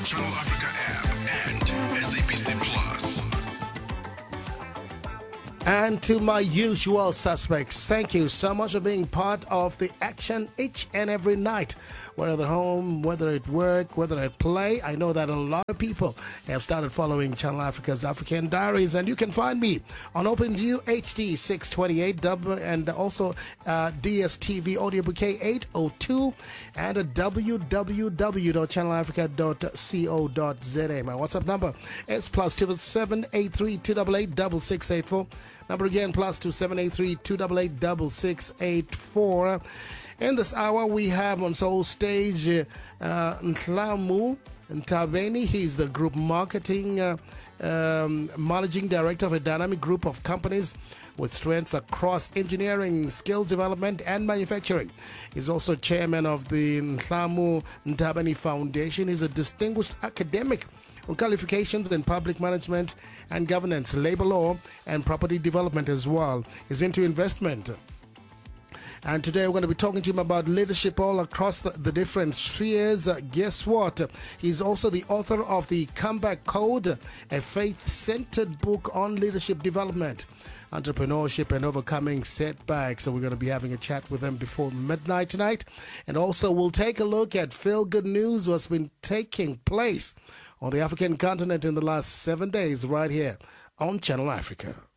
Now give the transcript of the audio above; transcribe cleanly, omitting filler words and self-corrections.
Channel Africa app and SABC Plus. And to my usual suspects, thank you so much for being part of the action each and every night. Whether at home, whether at work, whether at play, I know that a lot of people have started following Channel Africa's African Diaries, and you can find me on OpenView HD 628 and also DSTV Audio Bouquet 802 and at www.channelafrica.co.za. My WhatsApp number is +278 288 6684. Number again, +278 288 6684. In this hour, we have on Soul Stage Nhlamu Ntabeni. He's the group marketing managing director of a dynamic group of companies with strengths across engineering, skills development, and manufacturing. He's also chairman of the Nhlamu Ntabeni Foundation. He's a distinguished academic with qualifications in public management and governance, labor law, and property development as well. He's into investment. And today we're going to be talking to him about leadership all across the different spheres. Guess what? He's also the author of the Comeback Code, a faith-centered book on leadership development, entrepreneurship, and overcoming setbacks. So we're going to be having a chat with him before midnight tonight. And also we'll take a look at feel-good news, what's been taking place on the African continent in the last 7 days right here on Channel Africa.